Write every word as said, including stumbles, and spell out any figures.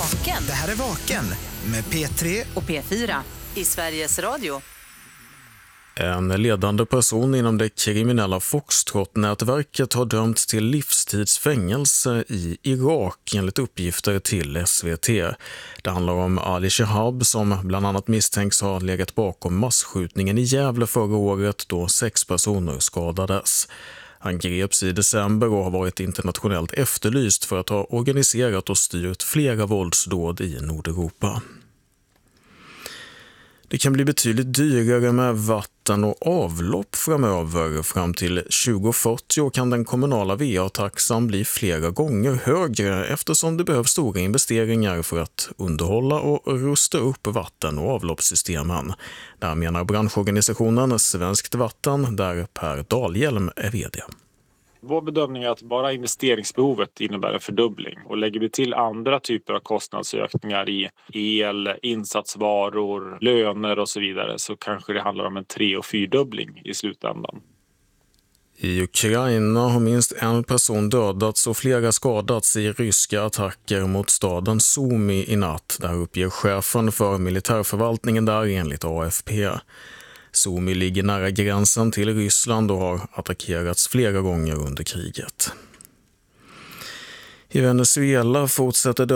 Vaken. Det här är Vaken med P tre och P fyra i Sveriges Radio. En ledande person inom det kriminella Foxtrot-nätverket har dömts till livstidsfängelse i Irak enligt uppgifter till S V T. Det handlar om Ali Shehab som bland annat misstänks ha legat bakom masskjutningen i Gävle förra året då sex personer skadades. Han greps i december och har varit internationellt efterlyst för att ha organiserat och styrt flera våldsdåd i Nordeuropa. Det kan bli betydligt dyrare med vatten och avlopp framöver. Fram till tjugo fyrtio kan den kommunala V A-taxan bli flera gånger högre eftersom det behövs stora investeringar för att underhålla och rusta upp vatten- och avloppssystemen. Där menar branschorganisationen Svenskt Vatten, där Per Dahlhjelm är vd. Vår bedömning är att bara investeringsbehovet innebär en fördubbling, och lägger vi till andra typer av kostnadsökningar i el, insatsvaror, löner och så vidare, så kanske det handlar om en tre- och fyrdubbling i slutändan. I Ukraina har minst en person dödats och flera skadats i ryska attacker mot staden Sumy i natt. Där uppger chefen för militärförvaltningen där enligt A F P. Sumy ligger nära gränsen till Ryssland och har attackerats flera gånger under kriget. I Venezuela fortsätter